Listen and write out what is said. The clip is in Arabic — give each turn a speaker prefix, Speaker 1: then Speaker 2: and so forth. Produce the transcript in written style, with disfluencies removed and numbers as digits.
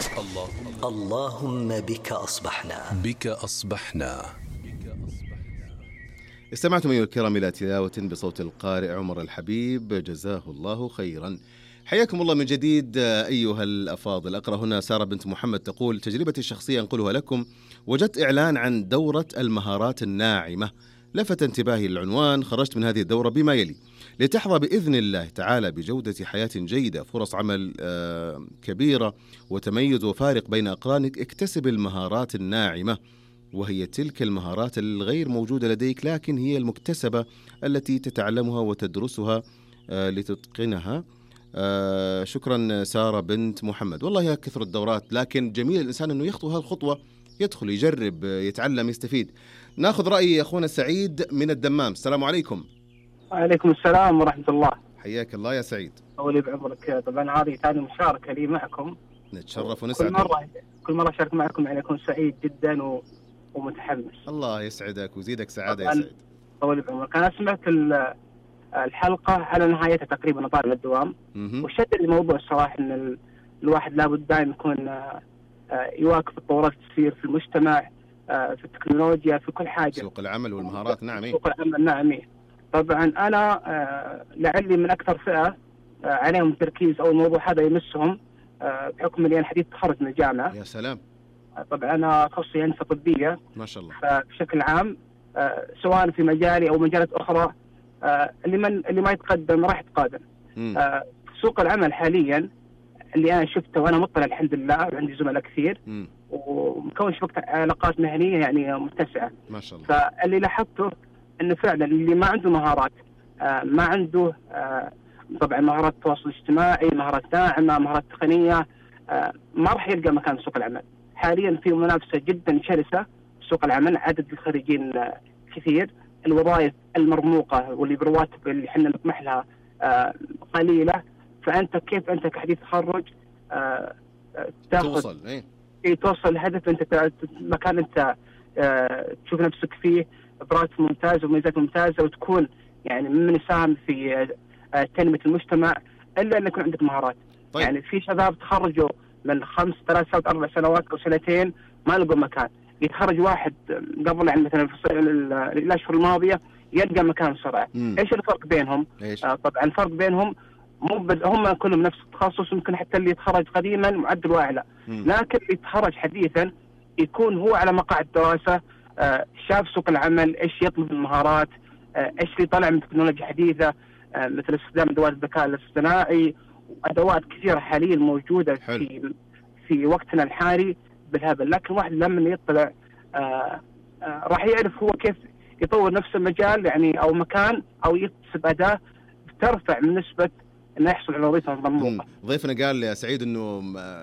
Speaker 1: اللهم بك أصبحنا.
Speaker 2: استمعتم أيها الكرام إلى تلاوة بصوت القارئ عمر الحبيب، جزاه الله خيرا. حياكم الله من جديد أيها الأفاضل. أقرأ هنا سارة بنت محمد تقول: تجربتي الشخصية أنقلها لكم. وجدت إعلان عن دورة المهارات الناعمة، لفت انتباهي العنوان. خرجت من هذه الدورة بما يلي: لتحظى بإذن الله تعالى بجودة حياة جيدة، فرص عمل كبيرة، وتميز وفارق بين أقرانك. اكتسب المهارات الناعمة، وهي تلك المهارات الغير موجودة لديك لكن هي المكتسبة التي تتعلمها وتدرسها لتتقنها. شكرا سارة بنت محمد. والله يا كثر الدورات، لكن جميل الإنسان أنه يخطو هالخطوة، يدخل يجرب يتعلم يستفيد. ناخذ رأي أخونا سعيد من الدمام. السلام عليكم.
Speaker 3: وعليكم السلام ورحمة الله.
Speaker 2: حياك الله يا سعيد.
Speaker 3: أولي بعمرك. طبعا هذه ثاني مشاركة لي معكم.
Speaker 2: نتشرف ونسعد.
Speaker 3: كل مرة أشارك معكم يعني أكون سعيد جدا ومتحمس.
Speaker 2: الله يسعدك ويزيدك سعادة يا سعيد.
Speaker 3: أولي بعمرك. أنا سمعت الحلقة على نهايتها تقريبا طالع الدوام، وشدني الموضوع الصراحة إن الواحد لابد دائما يكون يواكب التطورات تصير في المجتمع، في التكنولوجيا، في كل حاجة،
Speaker 2: سوق العمل والمهارات. نعم.
Speaker 3: سوق العمل. نعم. طبعا أنا لعلي من أكثر فئة عليهم تركيز أو الموضوع هذا يمسهم، بحكم أني أنا حديث تخرج من الجامعة.
Speaker 2: يا سلام.
Speaker 3: طبعا أنا تخصصي هندسة طبية
Speaker 2: ما شاء الله.
Speaker 3: فبشكل عام سواء في مجالي أو مجالات أخرى، اللي ما يتقدم راح يتقادم. سوق العمل حاليا اللي أنا شفته وأنا مطلع الحمد لله، عندي زملاء كثير ومكون شبكة علاقات مهنية يعني متسعة.
Speaker 2: ما شاء الله.
Speaker 3: فاللي لاحظته إنه فعلا اللي ما عنده مهارات، ما عنده طبعا مهارات التواصل الاجتماعي، مهارات ناعمة، مهارات تقنية، ما راح يلقى مكان في سوق العمل. حاليا في منافسة جدا شرسة في سوق العمل، عدد الخريجين كثير، الوظائف المرموقة واللي برواتب اللي احنا نطمح لها قليلة. فأنت كيف أنت كحديث تخرج
Speaker 2: توصل
Speaker 3: توصل لهدف أنت مكان أنت تشوف نفسك فيه براتب ممتاز وميزات ممتازة، وتكون يعني من يساهم في تنمية المجتمع، إلا أن يكون عندك مهارات.
Speaker 2: طيب.
Speaker 3: يعني في شباب تخرجوا من 5 3 سنوات 4 سنوات أو سنتين ما لقوا مكان، يتخرج واحد قبل يعني مثلا في الأشهر الماضية يلقى مكان بسرعة. إيش الفرق بينهم؟ طبعا الفرق بينهم هم كلهم نفس التخصص، ممكن حتى اللي يتخرج قديما معدل أعلى، لكن اللي يتخرج حديثا يكون هو على مقاعد دراسة، شاف سوق العمل، إيش يطلب من المهارات، إيش اللي طلع من تكنولوجيا حديثة، مثل استخدام أدوات الذكاء الاصطناعي وأدوات كثيرة حاليا موجودة في وقتنا الحالي بالهبل. لكن واحد لما يطلع راح يعرف هو كيف يطور نفس المجال يعني أو مكان أو يكتسب أداة ترفع من نسبة انه يحصل على وظيفه مرموقه.
Speaker 2: ضيفنا قال يا سعيد انه